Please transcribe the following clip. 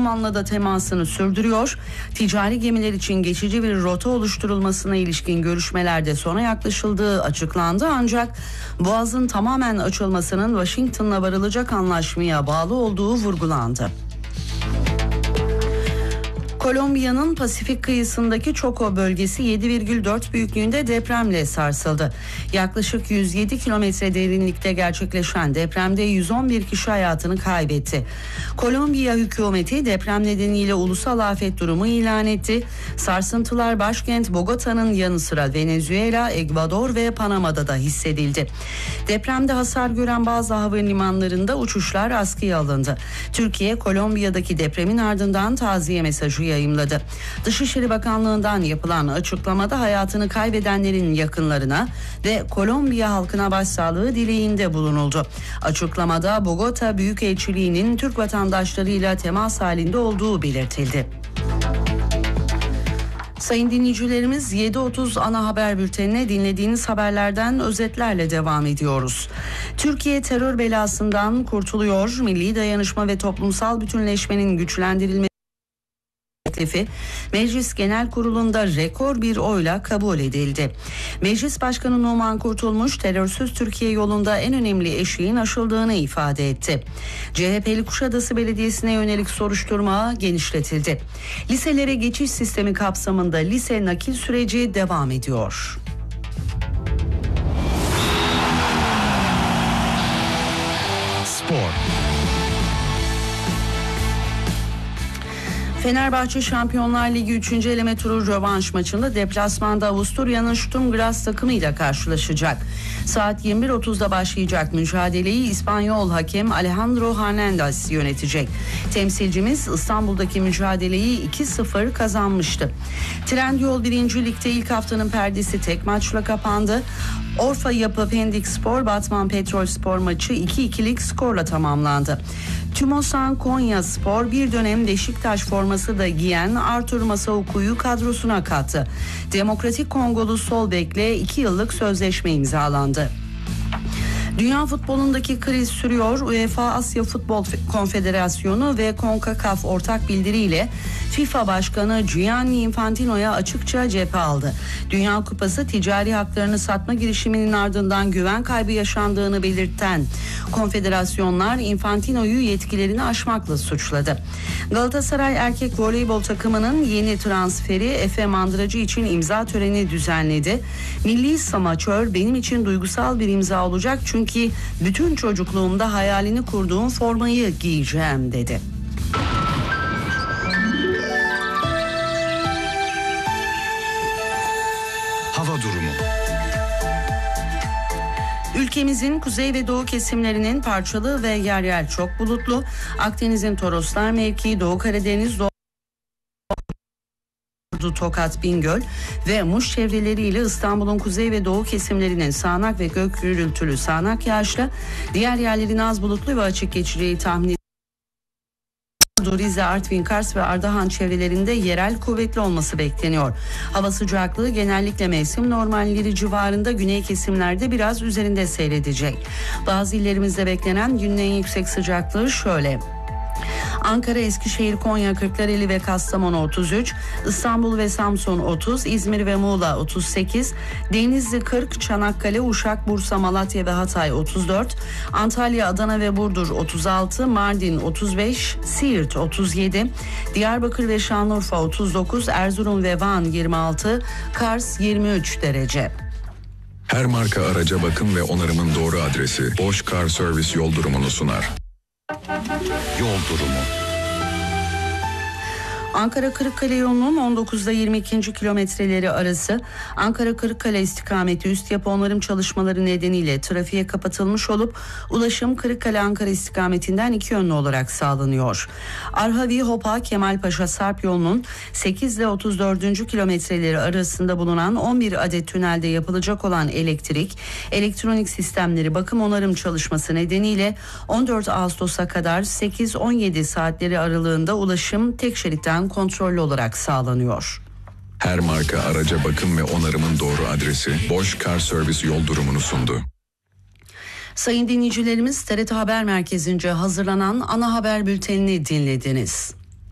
Umman'la da temasını sürdürüyor. Ticari gemiler için geçici bir rota oluşturulmasına ilişkin görüşmelerde sona yaklaşıldığı açıklandı. Ancak Boğaz'ın tamamen açılmasının Washington'la varılacak anlaşmaya bağlı olduğu vurgulandı. Kolombiya'nın Pasifik kıyısındaki Choco bölgesi 7,4 büyüklüğünde depremle sarsıldı. Yaklaşık 107 kilometre derinlikte gerçekleşen depremde 111 kişi hayatını kaybetti. Kolombiya hükümeti deprem nedeniyle ulusal afet durumu ilan etti. Sarsıntılar başkent Bogota'nın yanı sıra Venezuela, Ekvador ve Panama'da da hissedildi. Depremde hasar gören bazı havalimanlarında uçuşlar askıya alındı. Türkiye, Kolombiya'daki depremin ardından taziye mesajı yayımladı. Dışişleri Bakanlığı'ndan yapılan açıklamada hayatını kaybedenlerin yakınlarına ve Kolombiya halkına başsağlığı dileğinde bulunuldu. Açıklamada Bogota Büyükelçiliği'nin Türk vatandaşlarıyla temas halinde olduğu belirtildi. Sayın dinleyicilerimiz, 7.30 ana haber bültenine dinlediğiniz haberlerden özetlerle devam ediyoruz. Türkiye terör belasından kurtuluyor. Milli dayanışma ve toplumsal bütünleşmenin güçlendirilmesi teklifi Meclis Genel Kurulu'nda rekor bir oyla kabul edildi. Meclis Başkanı Numan Kurtulmuş, terörsüz Türkiye yolunda en önemli eşiğin aşıldığını ifade etti. CHP'li Kuşadası Belediyesi'ne yönelik soruşturma genişletildi. Liselere geçiş sistemi kapsamında lise nakil süreci devam ediyor. Spor. Fenerbahçe Şampiyonlar Ligi 3. eleme turu rövanş maçında deplasmanda Avusturya'nın Sturm Graz takımıyla karşılaşacak. Saat 21.30'da başlayacak mücadeleyi İspanyol hakem Alejandro Hernandez yönetecek. Temsilcimiz İstanbul'daki mücadeleyi 2-0 kazanmıştı. Trendyol 1. Lig'de ilk haftanın perdesi tek maçla kapandı. Orfa Yapı Pendik Spor Batman Petrol Spor maçı 2-2'lik skorla tamamlandı. Tümosan Konya Spor bir dönem Beşiktaş forması da giyen Artur Masaoku'yu kadrosuna kattı. Demokratik Kongolu sol bekle 2 yıllık sözleşme imzalandı. Dünya futbolundaki kriz sürüyor. UEFA Asya Futbol Konfederasyonu ve CONCACAF ortak bildiriyle FIFA Başkanı Gianni Infantino'ya açıkça cephe aldı. Dünya Kupası ticari haklarını satma girişiminin ardından güven kaybı yaşandığını belirten konfederasyonlar Infantino'yu yetkilerini aşmakla suçladı. Galatasaray erkek voleybol takımının yeni transferi Efe Mandıracı için imza töreni düzenledi. Milli smaçör benim için duygusal bir imza olacak çünkü bütün çocukluğumda hayalini kurduğum formayı giyeceğim dedi. Hava durumu. Ülkemizin kuzey ve doğu kesimlerinin parçalı ve yer yer çok bulutlu. Akdeniz'in Toroslar mevkii, Doğu Karadeniz, Tokat, Bingöl ve Muş çevreleriyle İstanbul'un kuzey ve doğu kesimlerinin sağanak ve gök gürültülü sağanak yağışla, diğer yerlerin az bulutlu ve açık geçeceği tahmin edildi. Rize, Artvin, Kars ve Ardahan çevrelerinde yerel kuvvetli olması bekleniyor. Hava sıcaklığı genellikle mevsim normalleri civarında, güney kesimlerde biraz üzerinde seyredecek. Bazı illerimizde beklenen günün en yüksek sıcaklığı şöyle: Ankara, Eskişehir, Konya, Kırklareli ve Kastamonu 33, İstanbul ve Samsun 30, İzmir ve Muğla 38, Denizli 40, Çanakkale, Uşak, Bursa, Malatya ve Hatay 34, Antalya, Adana ve Burdur 36, Mardin 35, Siirt 37, Diyarbakır ve Şanlıurfa 39, Erzurum ve Van 26, Kars 23 derece. Her marka araca bakım ve onarımın doğru adresi Bosch Car Service yol durumunu sunar. Yol durumu. Ankara-Kırıkkale yolunun 19'da 22. kilometreleri arası Ankara-Kırıkkale istikameti üst yapı onarım çalışmaları nedeniyle trafiğe kapatılmış olup ulaşım Kırıkkale-Ankara istikametinden iki yönlü olarak sağlanıyor. Arhavi-Hopa Kemalpaşa Sarp yolunun 8 ile 34. kilometreleri arasında bulunan 11 adet tünelde yapılacak olan elektronik sistemleri bakım onarım çalışması nedeniyle 14 Ağustos'a kadar 8-17 saatleri aralığında ulaşım tek şeritten kontrollü olarak sağlanıyor. Her marka araca bakım ve onarımın doğru adresi Bosch Car Service yol durumunu sundu. Sayın dinleyicilerimiz, TRT Haber Merkezi'nce hazırlanan ana haber bültenini dinlediniz.